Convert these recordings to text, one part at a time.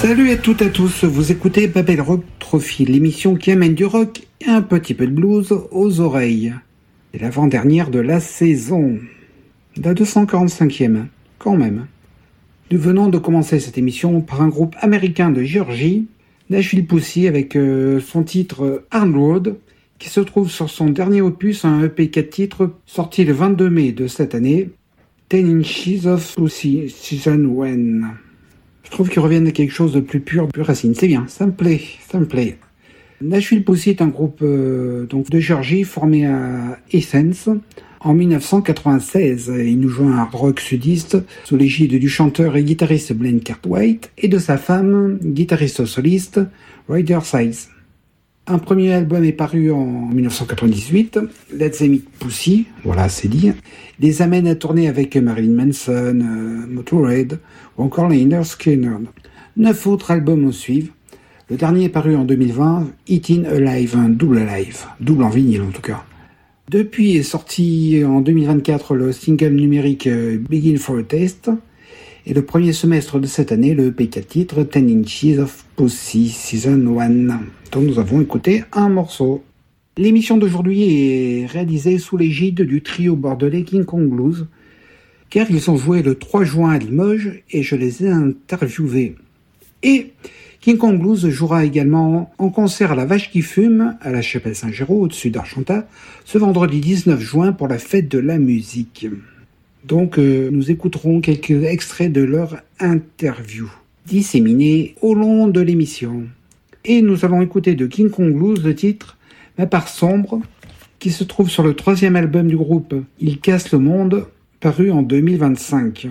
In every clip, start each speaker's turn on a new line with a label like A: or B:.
A: Salut à toutes et à tous, vous écoutez Babel Rock Trophy, l'émission qui amène du rock et un petit peu de blues aux oreilles. C'est l'avant-dernière de la saison. La 245e, quand même. Nous venons de commencer cette émission par un groupe américain de Géorgie, Nashville Pussy, avec son titre Hard Road, qui se trouve sur son dernier opus, un EP 4 titres, sorti le 22 mai de cette année, 10 Inches of Pussy, Season 1. Je trouve qu'ils reviennent à quelque chose de plus pur, plus racine. C'est bien, ça me plaît. Nashville Pussy est un groupe donc de Géorgie formé à Essence en 1996. Il nous joue un hard rock sudiste sous l'égide du chanteur et guitariste Blaine Cartwright et de sa femme, guitariste soliste Ryder Size. Un premier album est paru en 1998, Let's Meet Pussy, voilà c'est dit, les amène à tourner avec Marilyn Manson, Motörhead ou encore les Lynyrd Skynyrd. 9 autres albums suivent. Le dernier est paru en 2020, Eating Alive, un double en vinyle en tout cas. Depuis est sorti en 2024 le single numérique Begin for a Taste et le premier semestre de cette année le EP 4 titres 10 Inches of Pussy Season 1 dont nous avons écouté un morceau. L'émission d'aujourd'hui est réalisée sous l'égide du trio bordelais King Kong Blues car ils ont joué le 3 juin à Limoges et je les ai interviewés. Et King Kong Blues jouera également en concert à la Vache qui Fume, à la Chapelle Saint-Géraud, au-dessus d'Argentat, ce vendredi 19 juin pour la fête de la musique. Donc nous écouterons quelques extraits de leur interview, disséminés au long de l'émission. Et nous allons écouter de King Kong Blues le titre « Ma part sombre » qui se trouve sur le 3e album du groupe « Il casse le monde » paru en 2025.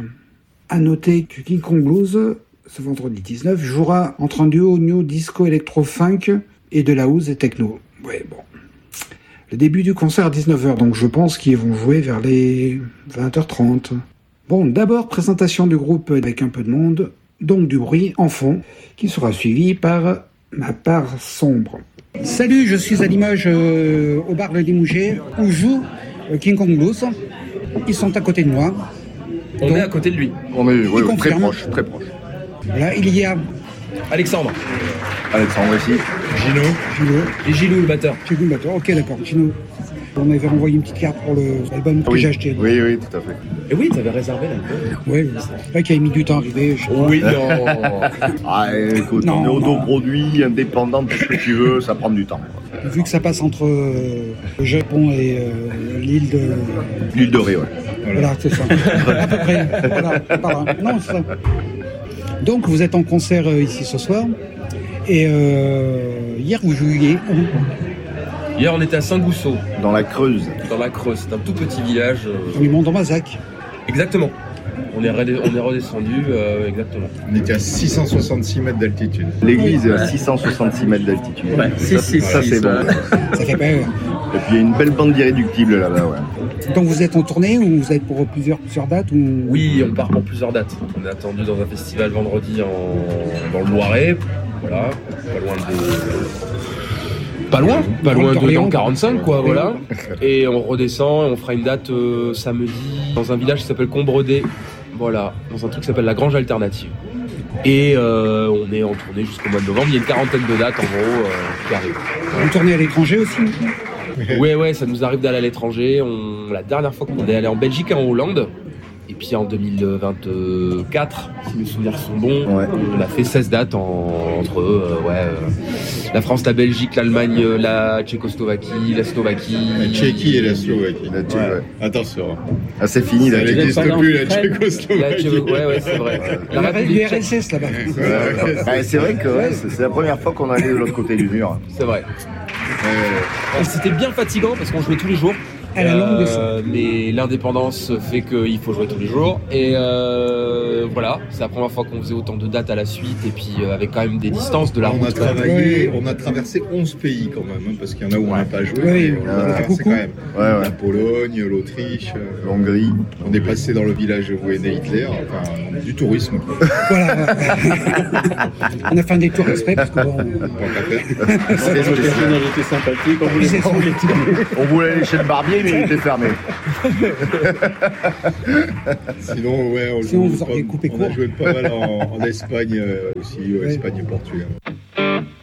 A: À noter que King Kong Blues, ce vendredi 19, jouera entre un duo new disco électro-funk et de la house et techno. Ouais, bon. Le début du concert à 19h, donc je pense qu'ils vont jouer vers les 20h30. Bon, d'abord, présentation du groupe avec un peu de monde, donc du bruit en fond, qui sera suivi par Ma part sombre. Salut, je suis à Limoges, au bar Le Limouget, où joue King Kong Blues. Ils sont à côté de moi.
B: On est à côté de lui.
C: On est très proche.
A: Là, il y a
B: Alexandre
C: ici.
B: Gino. Et Gilou, le batteur.
A: Gilou, le batteur, ok, d'accord. Gino. On m'avait renvoyé une petite carte pour l'album que j'ai acheté.
C: Oui, tout à fait.
B: Et oui, t'avais réservé l'album.
A: Oui, c'est vrai qu'il avait mis du temps à arriver.
B: Oui, non.
C: Écoute, on est autoproduit, indépendant, tout ce que tu veux, ça prend du temps.
A: Vu que ça passe entre le Japon et l'île
C: de Ré, ouais.
A: Voilà, c'est ça. À peu près. Voilà. Non, c'est ça. Donc, vous êtes en concert ici ce soir. Et hier, vous jouiez où ?
B: Hier, on était à Saint-Gousseau.
C: Dans la Creuse.
B: C'est un tout petit village.
A: Dans le Mont-d'Ambazac.
B: Exactement. On est redescendu, exactement.
D: On était à 666 mètres d'altitude.
C: L'église est à 666 mètres d'altitude.
B: Ouais,
C: ça c'est bon.
A: Ça fait peur.
C: Et puis il y a une belle bande d'irréductibles là-bas, ouais.
A: Donc vous êtes en tournée ou vous êtes pour plusieurs dates ou...
B: Oui, on part pour plusieurs dates. On est attendu dans un festival vendredi dans le Loiret. Voilà, pas loin de 45 quoi, voilà. Et on redescend et on fera une date samedi dans un village qui s'appelle Combredé, voilà, dans un truc qui s'appelle la Grange Alternative. Et on est en tournée jusqu'au mois de novembre, il y a une quarantaine de dates en gros qui arrivent.
A: Vous tournez à l'étranger aussi ?
B: Ouais, ça nous arrive d'aller à l'étranger. La dernière fois qu'on est allé en Belgique et en Hollande. Et puis en 2024, si mes souvenirs sont bons, on a fait 16 dates entre la France, la Belgique, l'Allemagne, la Tchécoslovaquie, la Slovaquie.
D: La Tchéquie et la Slovaquie. Attention.
C: Ah, c'est fini.
D: Ça n'existe plus, la Tchécoslovaquie.
B: Ouais, c'est vrai.
A: La République du RSS là-bas.
C: C'est vrai que c'est la première fois qu'on allait de l'autre côté du mur.
B: C'est vrai. C'était bien fatigant parce qu'on jouait tous les jours.
A: À la longue,
B: mais l'indépendance fait qu'il faut jouer tous les jours et voilà, c'est la première fois qu'on faisait autant de dates à la suite et puis avec quand même des distances de la route.
D: On a traversé 11 pays quand même, hein, parce qu'il y en a où on n'a pas joué.
A: Oui,
D: on a traversé quand même. La Pologne, l'Autriche,
C: l'Hongrie.
D: On est passé dans le village où est né Hitler, enfin du tourisme.
A: Voilà. On a fait un détour exprès parce que bon.
D: C'est une personnalité sympathique.
C: On voulait aller chez le barbier. mais il était fermé.
D: Sinon, ouais,
A: Sinon, vous auriez coupé
D: on
A: court.
D: a joué pas mal en Espagne aussi, Espagne et Portugal.